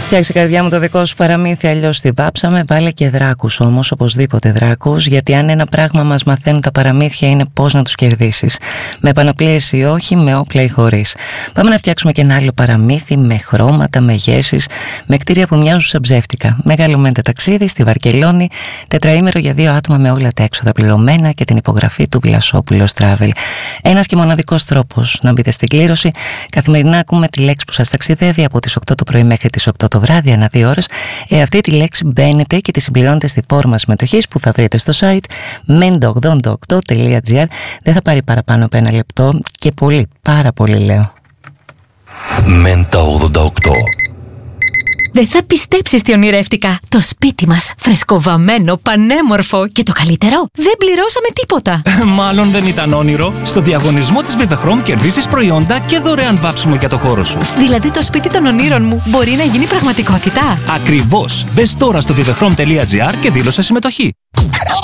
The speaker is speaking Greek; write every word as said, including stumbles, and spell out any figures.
Φτιάξε καρδιά μου το δικό σου παραμύθι, αλλιώς την πάψαμε. Βάλε και δράκους όμως, οπωσδήποτε δράκους, γιατί αν ένα πράγμα μας μαθαίνουν τα παραμύθια είναι πώς να τους κερδίσεις. Με πανοπλίες ή όχι, με όπλα ή χωρίς. Πάμε να φτιάξουμε και ένα άλλο παραμύθι με χρώματα, με γεύσεις, με κτίρια που μοιάζουν σαν ψεύτικα. Μεγαλωμέντε ταξίδι στη Βαρκελόνη, τετραήμερο για δύο άτομα με όλα τα έξοδα πληρωμένα και την υπογραφή του Βλασόπουλος Travel. Ένας και μοναδικός τρόπος να μπείτε στην κλήρωση. Καθημερινά ακούμε τη λέξη που σας ταξιδεύει από τις οκτώ το πρωί μέχρι τις οκτώ το βράδυ, ανά δύο ώρες. Ε, αυτή τη λέξη μπαίνετε και τη συμπληρώνετε στη φόρμα συμμετοχής που θα βρείτε στο site μεντα ογδόντα οκτώ τελεία τζι άρ. Δεν θα πάρει παραπάνω από ένα λεπτό και πολύ, πάρα πολύ λέω. Μεντα ογδόντα οκτώ. Δεν θα πιστέψεις τι ονειρεύτηκα. Το σπίτι μας, φρεσκοβαμμένο, πανέμορφο και το καλύτερο, δεν πληρώσαμε τίποτα. Μάλλον δεν ήταν όνειρο. Στο διαγωνισμό της Vivachrome κερδίσεις προϊόντα και δωρεάν βάψιμο για το χώρο σου. Δηλαδή το σπίτι των ονείρων μου μπορεί να γίνει πραγματικότητα. Ακριβώς. Μπες τώρα στο vivachrome τελεία τζι άρ και δήλωσε συμμετοχή.